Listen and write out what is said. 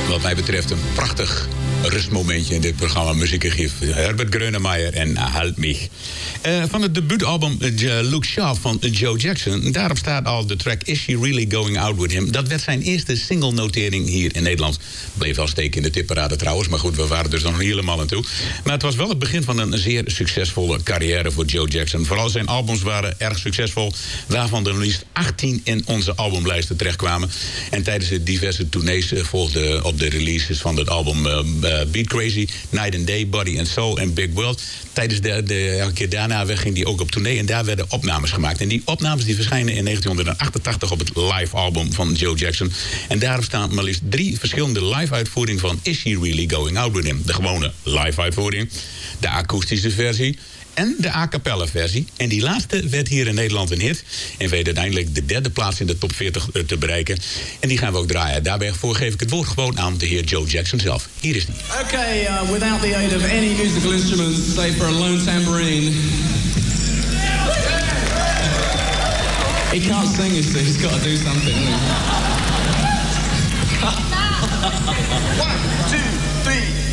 wat mij betreft een prachtig rustmomentje in dit programma Muziekarchief. Herbert Grönemeyer en Halt mich. Van het debuutalbum Look Sharp van Joe Jackson. Daarop staat al de track Is She Really Going Out With Him. Dat werd zijn eerste single-notering hier in Nederland. Bleef wel steken in de tipparade trouwens. Maar goed, we waren dus nog niet helemaal aan toe. Maar het was wel het begin van een zeer succesvolle carrière voor Joe Jackson. Vooral zijn albums waren erg succesvol. Waarvan er liefst 18 in onze albumlijsten terechtkwamen. En tijdens de diverse tournees volgden op de releases van het album Beat Crazy, Night and Day, Body and Soul en Big World. Tijdens elke keer daarna ging hij ook op tournee en daar werden opnames gemaakt. En die opnames die verschijnen in 1988 op het live album van Joe Jackson. En daarop staan maar liefst 3 verschillende live uitvoeringen van Is She Really Going Out With Him? De gewone live uitvoering, de akoestische versie en de a cappella versie. En die laatste werd hier in Nederland een hit en weet uiteindelijk de 3e plaats in de top 40 te bereiken. En die gaan we ook draaien. Daarbij geef ik het woord gewoon aan de heer Joe Jackson zelf. Hier is die. Okay, without the aid of any musical instruments, save for a lone tambourine. He can't sing, you see. He's got to do something. 1, 2, 3.